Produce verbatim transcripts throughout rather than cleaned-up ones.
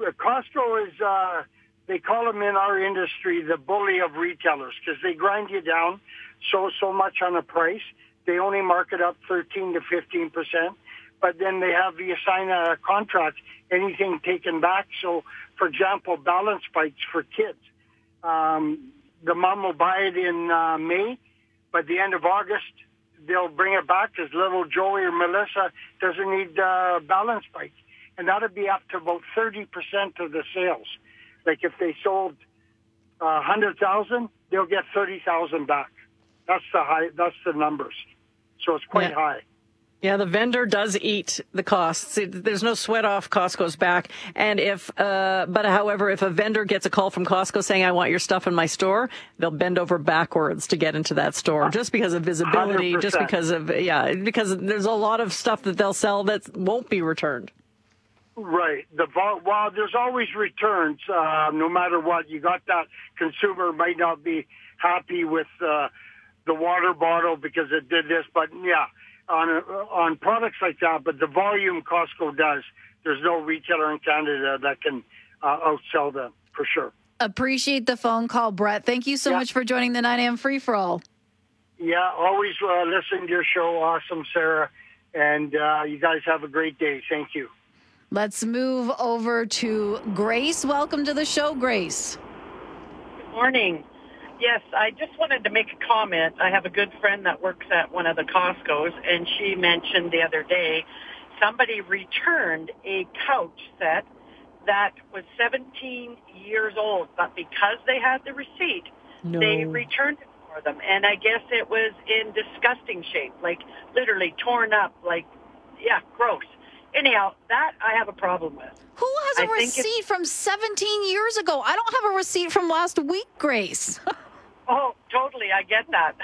Costco is, uh, they call them in our industry the bully of retailers because they grind you down so, so much on the price. They only mark it up thirteen to fifteen percent. But then they have you sign a contract, anything taken back. So, for example, balance bikes for kids. Um, the mom will buy it in uh, May, but the end of August, they'll bring it back because little Joey or Melissa doesn't need a uh, balance bike. And that would be up to about thirty percent of the sales. Like if they sold uh, one hundred thousand, they'll get thirty thousand back. That's the high. That's the numbers. So it's quite yeah. high. Yeah, the vendor does eat the costs. There's no sweat off Costco's back. And if, uh, but however, if a vendor gets a call from Costco saying, I want your stuff in my store, they'll bend over backwards to get into that store just because of visibility, one hundred percent. Just because of, yeah, because there's a lot of stuff that they'll sell that won't be returned. Right. The Well, there's always returns, uh, no matter what. You got that consumer might not be happy with uh, the water bottle because it did this, but yeah. On on products like that, but the volume Costco does, there's no retailer in Canada that can uh, outsell them, for sure. Appreciate the phone call, Brett. Thank you so yeah. much for joining the nine a.m. free-for-all. Yeah, always uh, listen to your show. Awesome, Sarah. And uh, you guys have a great day. Thank you. Let's move over to Grace. Welcome to the show, Grace. Good morning. Yes, I just wanted to make a comment. I have a good friend that works at one of the Costco's, and she mentioned the other day somebody returned a couch set that was seventeen years old, but because they had the receipt, no. they returned it for them. And I guess it was in disgusting shape, like literally torn up, like, yeah, gross. Anyhow, that I have a problem with. Who has a I receipt from seventeen years ago? I don't have a receipt from last week, Grace. Oh, totally. I get that.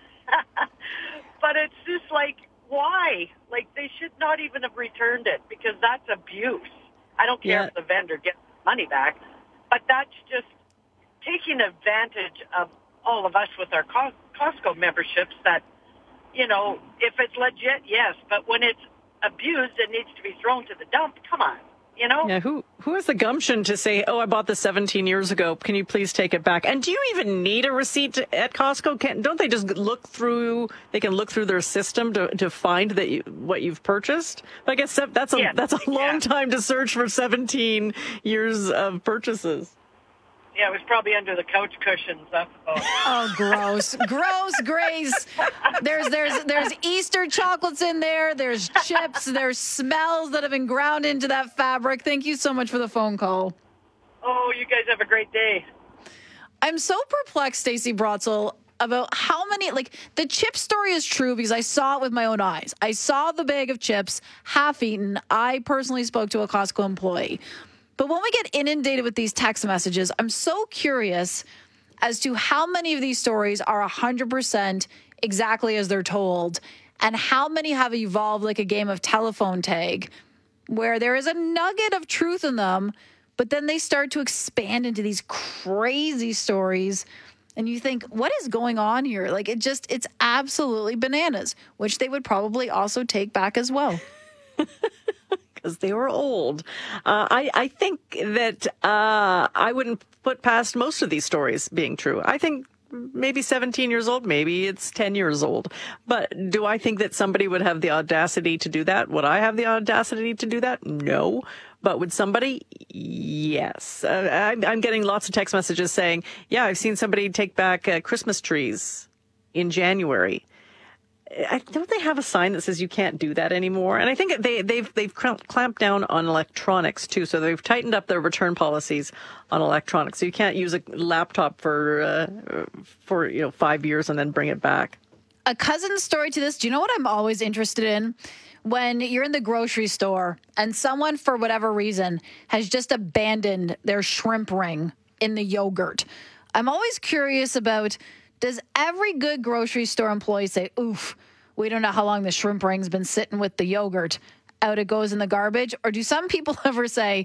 But it's just like, why? Like, they should not even have returned it because that's abuse. I don't care yeah. if the vendor gets money back, but that's just taking advantage of all of us with our Costco memberships that, you know, if it's legit, yes, but when it's abused and needs to be thrown to the dump, come on. You know? Yeah, who who has the gumption to say, oh, I bought this seventeen years ago. Can you please take it back? And do you even need a receipt at Costco? Can, don't they just look through, they can look through their system to, to find that you, what you've purchased? But I guess that's a, yes. that's a long yeah. time to search for seventeen years of purchases. Yeah, it was probably under the couch cushions. That's about. Oh, gross. Gross, Grace. There's there's there's Easter chocolates in there. There's chips. There's smells that have been ground into that fabric. Thank you so much for the phone call. Oh, you guys have a great day. I'm so perplexed, Stacey Brotzel, about how many, like, the chip story is true because I saw it with my own eyes. I saw the bag of chips half eaten. I personally spoke to a Costco employee. But when we get inundated with these text messages, I'm so curious as to how many of these stories are one hundred percent exactly as they're told, and how many have evolved like a game of telephone tag, where there is a nugget of truth in them, but then they start to expand into these crazy stories, and you think, what is going on here? Like, it just, it's absolutely bananas, which they would probably also take back as well. Because they were old. Uh, I, I think that uh, I wouldn't put past most of these stories being true. I think maybe seventeen years old, maybe it's ten years old. But do I think that somebody would have the audacity to do that? Would I have the audacity to do that? No. But would somebody? Yes. Uh, I'm, I'm getting lots of text messages saying, yeah, I've seen somebody take back uh, Christmas trees in January. I, don't they have a sign that says you can't do that anymore? And I think they, they've they've clamped down on electronics too. So they've tightened up their return policies on electronics. So you can't use a laptop for uh, for you know five years and then bring it back. A cousin story to this. Do you know what I'm always interested in? When you're in the grocery store and someone, for whatever reason, has just abandoned their shrimp ring in the yogurt. I'm always curious about, does every good grocery store employee say, oof, we don't know how long the shrimp ring's been sitting with the yogurt, out it goes in the garbage? Or do some people ever say,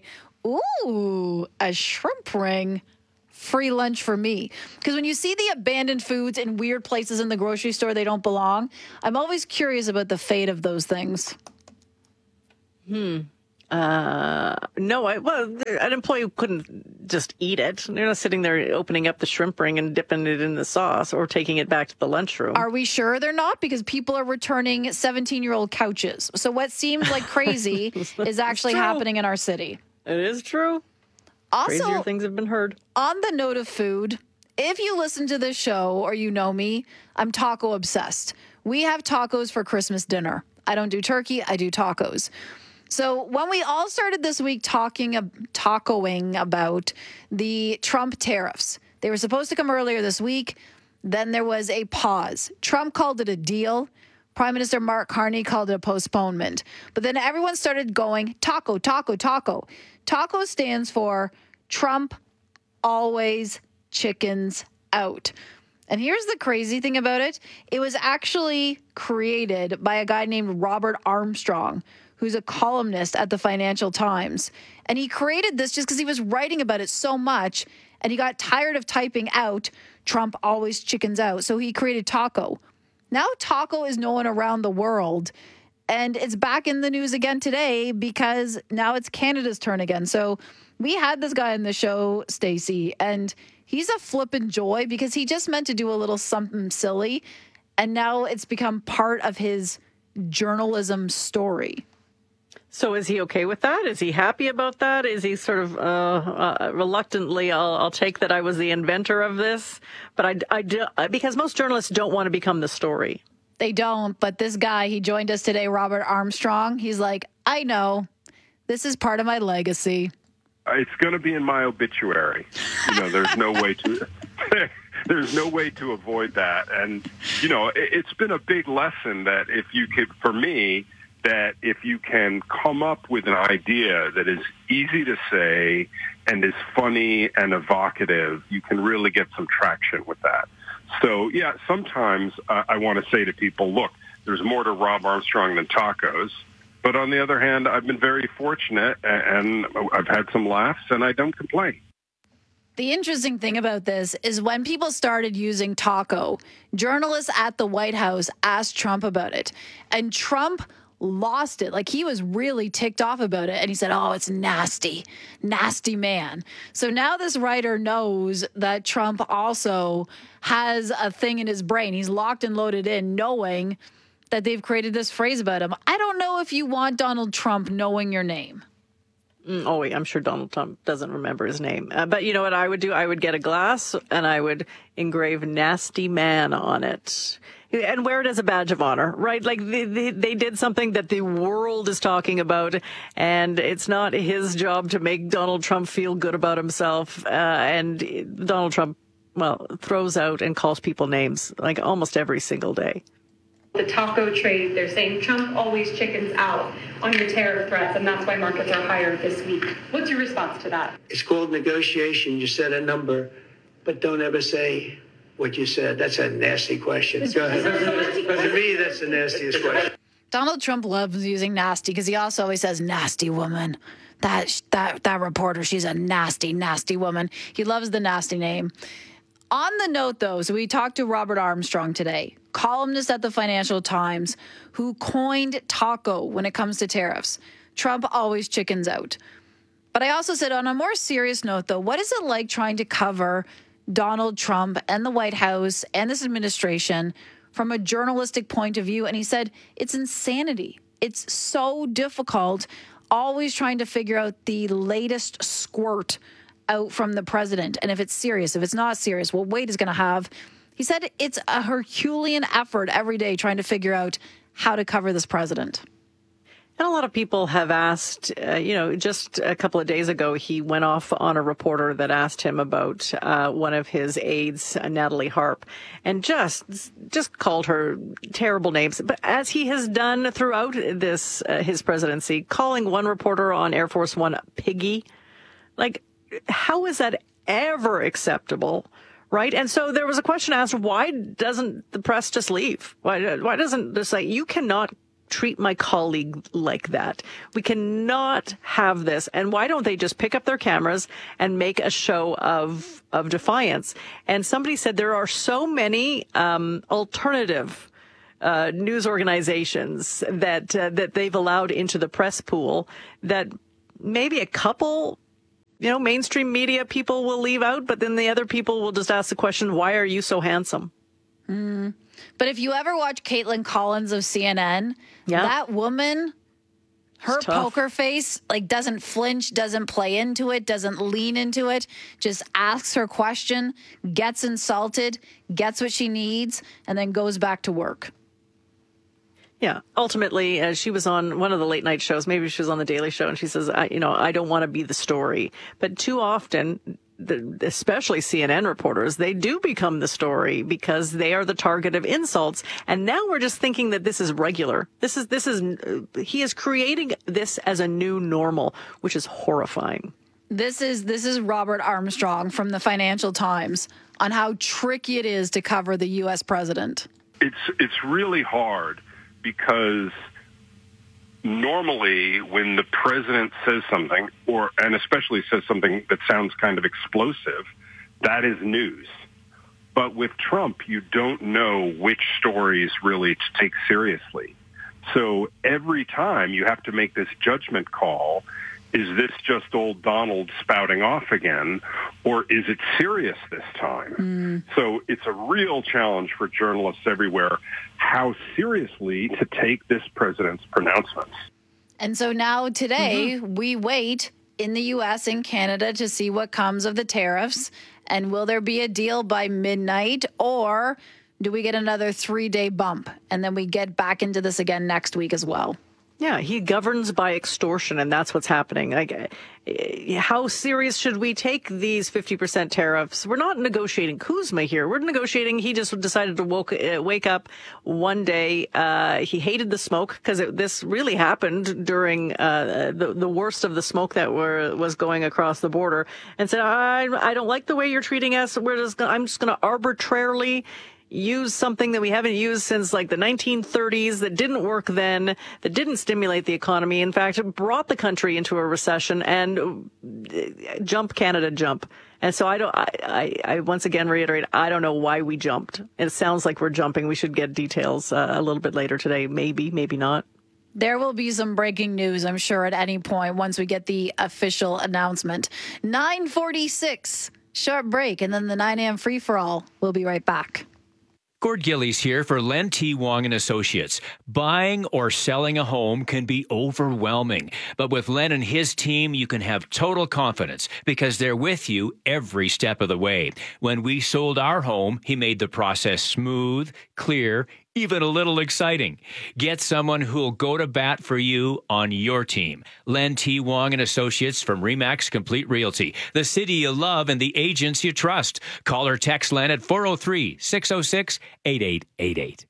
ooh, a shrimp ring, free lunch for me? Because when you see the abandoned foods in weird places in the grocery store, they don't belong. I'm always curious about the fate of those things. Hmm. Uh, no, I, well, an employee couldn't just eat it. They're not sitting there opening up the shrimp ring and dipping it in the sauce or taking it back to the lunchroom. Are we sure they're not? Because people are returning seventeen-year-old couches. So what seems like crazy is actually happening in our city. It is true. Also, crazier things have been heard. On the note of food, if you listen to this show or you know me, I'm taco obsessed. We have tacos for Christmas dinner. I don't do turkey, I do tacos. So when we all started this week talking, uh, tacoing about the Trump tariffs, they were supposed to come earlier this week. Then there was a pause. Trump called it a deal. Prime Minister Mark Carney called it a postponement. But then everyone started going, taco, taco, taco. Taco stands for Trump always chickens out. And here's the crazy thing about it. It was actually created by a guy named Robert Armstrong, who's a columnist at the Financial Times. And he created this just because he was writing about it so much, and he got tired of typing out, Trump always chickens out. So he created taco. Now taco is known around the world, and it's back in the news again today because now it's Canada's turn again. So we had this guy on the show, Stacey, and he's a flippin' joy because he just meant to do a little something silly, and now it's become part of his journalism story. So is he okay with that? Is he happy about that? Is he sort of uh, uh, reluctantly, I'll, I'll take that I was the inventor of this, but I, I do, because most journalists don't want to become the story. They don't, but this guy, he joined us today, Robert Armstrong. He's like, I know, this is part of my legacy. It's going to be in my obituary. You know, there's no way to... There's no way to avoid that. And, you know, it, it's been a big lesson that if you could, for me, that if you can come up with an idea that is easy to say and is funny and evocative, you can really get some traction with that. So, yeah, sometimes uh, I want to say to people, look, there's more to Rob Armstrong than tacos. But on the other hand, I've been very fortunate and I've had some laughs and I don't complain. The interesting thing about this is when people started using taco, journalists at the White House asked Trump about it. And Trump lost it. Like, he was really ticked off about it. And he said, oh, it's nasty, nasty man. So now this writer knows that Trump also has a thing in his brain. He's locked and loaded in, knowing that they've created this phrase about him. I don't know if you want Donald Trump knowing your name. Mm, oh, wait, I'm sure Donald Trump doesn't remember his name. Uh, but you know what I would do? I would get a glass and I would engrave nasty man on it and wear it as a badge of honor, right? Like they, they, they did something that the world is talking about, and it's not his job to make Donald Trump feel good about himself. Uh, and Donald Trump, well, throws out and calls people names like almost every single day. The taco trade, they're saying Trump always chickens out on your tariff threats, and that's why markets are higher this week. What's your response to that? It's called negotiation. You set a number, but don't ever say what you said. That's a nasty question. Go ahead. To me, that's the nastiest question. Donald Trump loves using nasty because he also always says nasty woman. That, that, that reporter, she's a nasty, nasty woman. He loves the nasty name. On the note, though, so we talked to Robert Armstrong today, columnist at the Financial Times, who coined taco when it comes to tariffs. Trump always chickens out. But I also said, on a more serious note, though, what is it like trying to cover Donald Trump and the White House and this administration from a journalistic point of view? And he said, it's insanity. It's so difficult, always trying to figure out the latest squirt out from the president. And if it's serious, if it's not serious, what weight is going to have. He said it's a Herculean effort every day trying to figure out how to cover this president. And a lot of people have asked, uh, you know, just a couple of days ago, he went off on a reporter that asked him about uh, one of his aides, uh, Natalie Harp, and just just called her terrible names. But as he has done throughout this, uh, his presidency, calling one reporter on Air Force One piggy, like, how is that ever acceptable? Right. And so there was a question asked, why doesn't the press just leave? Why, why doesn't this, like, you cannot treat my colleague like that. We cannot have this. And why don't they just pick up their cameras and make a show of, of defiance? And somebody said there are so many, um, alternative, uh, news organizations that, uh, that they've allowed into the press pool that maybe a couple, you know, mainstream media people will leave out, but then the other people will just ask the question, why are you so handsome? Mm. But if you ever watch Caitlin Collins of C N N, yeah. that woman, her poker face, like, doesn't flinch, doesn't play into it, doesn't lean into it, just asks her question, gets insulted, gets what she needs, and then goes back to work. Yeah. Ultimately, uh, she was on one of the late night shows. Maybe she was on the Daily Show, and she says, I, you know, I don't want to be the story. But too often, the, especially C N N reporters, they do become the story because they are the target of insults. And now we're just thinking that this is regular. This is, this is, uh, he is creating this as a new normal, which is horrifying. This is, this is Robert Armstrong from the Financial Times on how tricky it is to cover the U S president. It's, it's really hard. Because normally when the president says something, or and especially says something that sounds kind of explosive, that is news. But with Trump, you don't know which stories really to take seriously. So every time you have to make this judgment call, is this just old Donald spouting off again, or is it serious this time? Mm. So it's a real challenge for journalists everywhere how seriously to take this president's pronouncements. And so now today mm-hmm. we wait in the U S and Canada to see what comes of the tariffs. And will there be a deal by midnight, or do we get another three-day bump and then we get back into this again next week as well? Yeah, he governs by extortion, and that's what's happening. Like, how serious should we take these fifty percent tariffs? We're not negotiating Kuzma here. We're negotiating. He just decided to woke, uh, wake up one day. Uh, he hated the smoke because this really happened during uh, the, the worst of the smoke that were, was going across the border, and said, I, I don't like the way you're treating us. We're just gonna, I'm just going to arbitrarily use something that we haven't used since like the nineteen thirties, that didn't work then, that didn't stimulate the economy. In fact, it brought the country into a recession, and jump Canada jump. And so I don't, I, I, I once again reiterate, I don't know why we jumped. It sounds like we're jumping. We should get details uh, a little bit later today. Maybe, maybe not. There will be some breaking news, I'm sure, at any point once we get the official announcement. nine forty-six, short break, and then the nine a.m. free-for-all. We'll be right back. Gord Gillies here for Len T. Wong and Associates. Buying or selling a home can be overwhelming, but with Len and his team, you can have total confidence because they're with you every step of the way. When we sold our home, he made the process smooth, clear, even a little exciting. Get someone who'll go to bat for you on your team. Len T. Wong and Associates from Remax Complete Realty. The city you love and the agents you trust. Call or text Len at four oh three, six oh six, eight eight eight eight.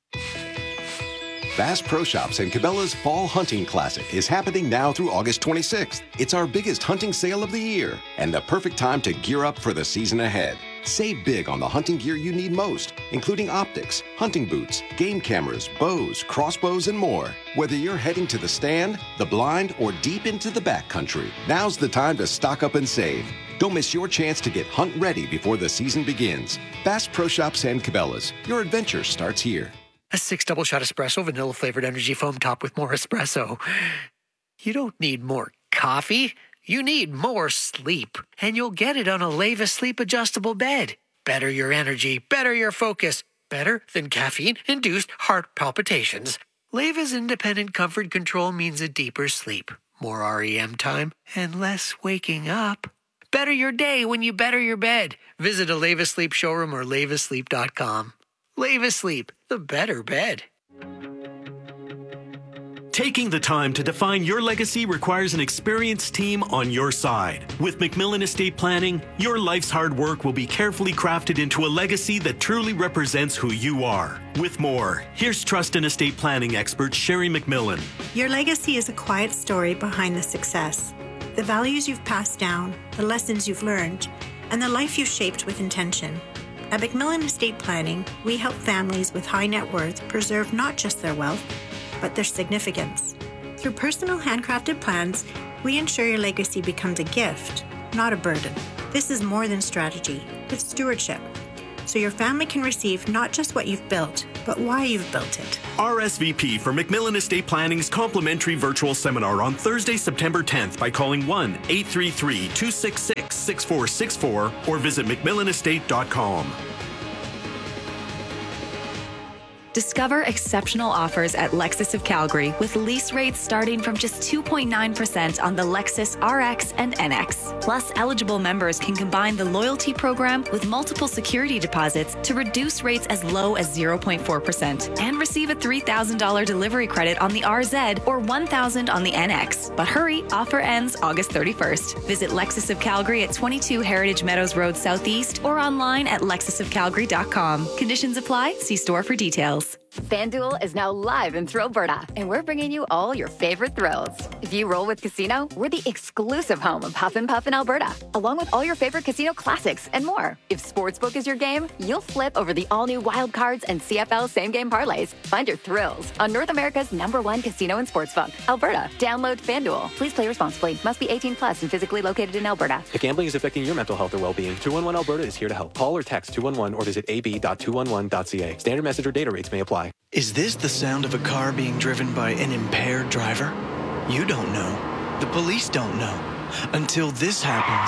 Bass Pro Shops and Cabela's Fall Hunting Classic is happening now through August twenty-sixth. It's our biggest hunting sale of the year and the perfect time to gear up for the season ahead. Save big on the hunting gear you need most, including optics, hunting boots, game cameras, bows, crossbows, and more. Whether you're heading to the stand, the blind, or deep into the backcountry, now's the time to stock up and save. Don't miss your chance to get hunt ready before the season begins. Bass Pro Shops and Cabela's. Your adventure starts here. A six double shot espresso, vanilla flavored energy foam topped with more espresso. You don't need more coffee. You need more sleep. And you'll get it on a Leva Sleep adjustable bed. Better your energy, better your focus. Better than caffeine-induced heart palpitations. Leva's independent comfort control means a deeper sleep, more R E M time, and less waking up. Better your day when you better your bed. Visit a Leva Sleep showroom or leva sleep dot com. Leva Sleep, the better bed. Taking the time to define your legacy requires an experienced team on your side. With McMillan Estate Planning, your life's hard work will be carefully crafted into a legacy that truly represents who you are. With more, here's trust and estate planning expert Sherry McMillan. Your legacy is a quiet story behind the success. The values you've passed down, the lessons you've learned, and the life you've shaped with intention. At McMillan Estate Planning, we help families with high net worth preserve not just their wealth, but their significance. Through personal handcrafted plans, we ensure your legacy becomes a gift, not a burden. This is more than strategy, it's stewardship. So your family can receive not just what you've built, but why you've built it. R S V P for McMillan Estate Planning's complimentary virtual seminar on Thursday, September tenth by calling one eight three three, two six six, six four six four or visit mcmillan estate dot com. Discover exceptional offers at Lexus of Calgary with lease rates starting from just two point nine percent on the Lexus R X and N X. Plus, eligible members can combine the loyalty program with multiple security deposits to reduce rates as low as zero point four percent and receive a three thousand dollars delivery credit on the R Z or one thousand dollars on the N X. But hurry, offer ends August thirty-first. Visit Lexus of Calgary at twenty-two Heritage Meadows Road Southeast or online at lexus of calgary dot com. Conditions apply. See store for details. FanDuel is now live in Thrillberta, and we're bringing you all your favorite thrills. If you roll with Casino, we're the exclusive home of Huff and Puff in Alberta, along with all your favorite casino classics and more. If Sportsbook is your game, you'll flip over the all-new Wild Cards and C F L same-game parlays. Find your thrills on North America's number one casino and sportsbook, Alberta. Download FanDuel. Please play responsibly. Must be eighteen plus and physically located in Alberta. If gambling is affecting your mental health or well-being, two one one Alberta is here to help. Call or text two one one or visit a b dot two one one dot c a. Standard message or data rates may apply. Is this the sound of a car being driven by an impaired driver? You don't know. The police don't know. Until this happens.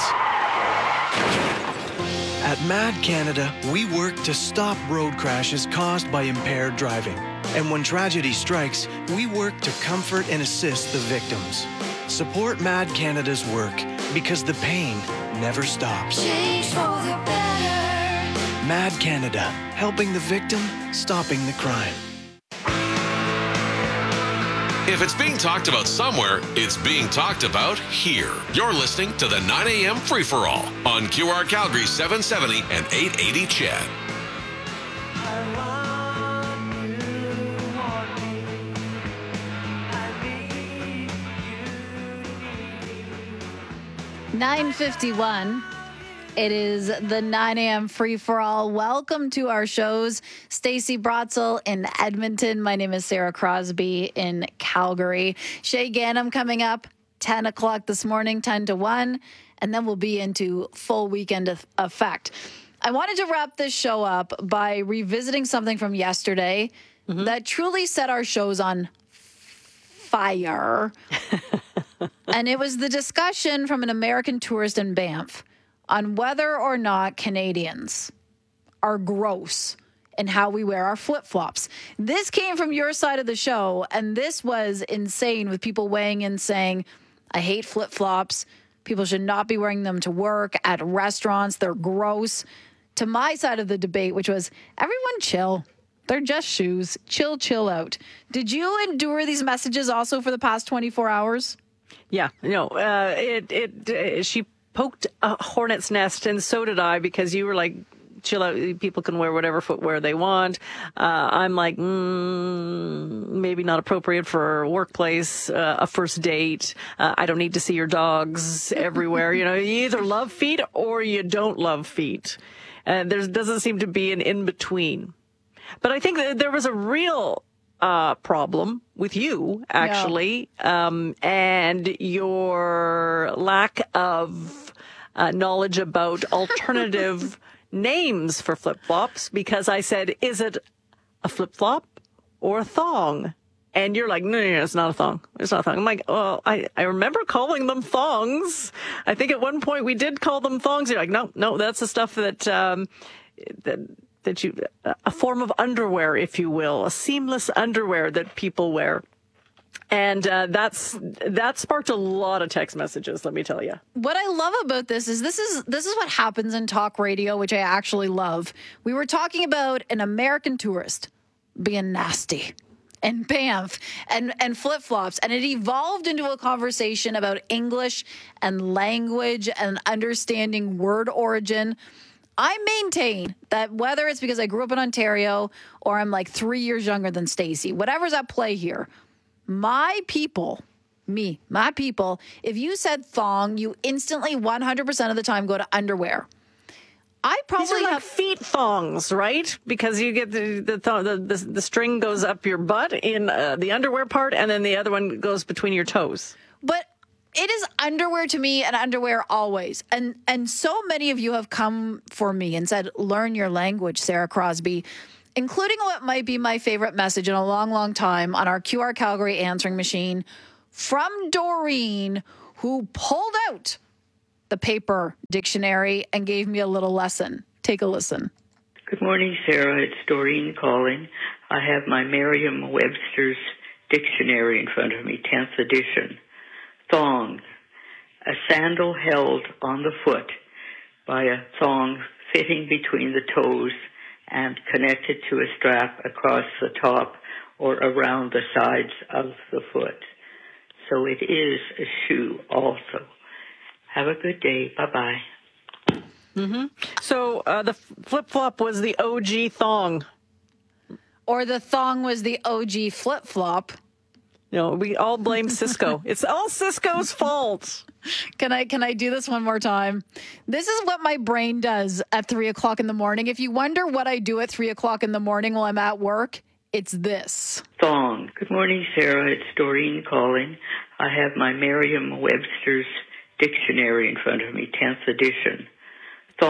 At Mad Canada, we work to stop road crashes caused by impaired driving. And when tragedy strikes, we work to comfort and assist the victims. Support Mad Canada's work because the pain never stops. Change for the better. Mad Canada, helping the victim, stopping the crime. If it's being talked about somewhere, it's being talked about here. You're listening to the nine a.m. Free-For-All on Q R Calgary seven seventy and eight eighty C H E D. nine fifty-one. It is the nine a.m. Free-For-All. Welcome to our shows. Stacey Brotzel in Edmonton. My name is Sarah Crosby in Calgary. Shay Gannam coming up ten o'clock this morning, ten to one, and then we'll be into full weekend effect. I wanted to wrap this show up by revisiting something from yesterday mm-hmm. that truly set our shows on fire. And it was the discussion from an American tourist in Banff on whether or not Canadians are gross in how we wear our flip-flops. This came from your side of the show, and this was insane with people weighing in saying, I hate flip-flops. People should not be wearing them to work, at restaurants. They're gross. To my side of the debate, which was, everyone chill. They're just shoes. Chill, chill out. Did you endure these messages also for the past twenty-four hours? Yeah, no, uh, it, it, uh, she poked a hornet's nest, and so did I, because you were like, chill out, people can wear whatever footwear they want. Uh, I'm like, mm, maybe not appropriate for a workplace, uh, a first date. Uh, I don't need to see your dogs everywhere. You know, you either love feet or you don't love feet. And there doesn't seem to be an in-between. But I think that there was a real uh, problem with you, actually, yeah. um, and your lack of uh, knowledge about alternative names for flip-flops, because I said, is it a flip-flop or a thong? And you're like, no, no, no, it's not a thong. It's not a thong. I'm like, oh, I, I remember calling them thongs. I think at one point we did call them thongs. You're like, no, no, that's the stuff that, um, that, that you, a form of underwear, if you will, a seamless underwear that people wear. And uh, that's that sparked a lot of text messages, let me tell you. What I love about this is this is this is what happens in talk radio, which I actually love. We were talking about an American tourist being nasty and Banff and, and flip-flops, and it evolved into a conversation about English and language and understanding word origin. I maintain that whether it's because I grew up in Ontario or I'm like three years younger than Stacey, whatever's at play here, my people, me, my people, if you said thong, you instantly one hundred percent of the time go to underwear. I probably These are like have feet thongs, right? Because you get the the, th- the the the string goes up your butt in uh, the underwear part, and then the other one goes between your toes. But it is underwear to me, and underwear always. And and so many of you have come for me and said, learn your language, Sarah Crosby. including what might be my favorite message in a long, long time on our Q R Calgary answering machine from Doreen, who pulled out the paper dictionary and gave me a little lesson. Take a listen. Good morning, Sarah. It's Doreen calling. I have my Merriam-Webster's dictionary in front of me, tenth edition. Thong, a sandal held on the foot by a thong fitting between the toes and connected to a strap across the top or around the sides of the foot. So it is a shoe also. Have a good day. Bye-bye. Mm-hmm. So uh, the flip-flop was the O G thong. Or the thong was the O G flip-flop. No, we all blame Cisco. It's all Cisco's fault. Can I can I do this one more time? This is what my brain does at three o'clock in the morning. If you wonder what I do at three o'clock in the morning while I'm at work, it's this. Thong. Good morning, Sarah. It's Doreen calling. I have my Merriam-Webster's dictionary in front of me, tenth edition.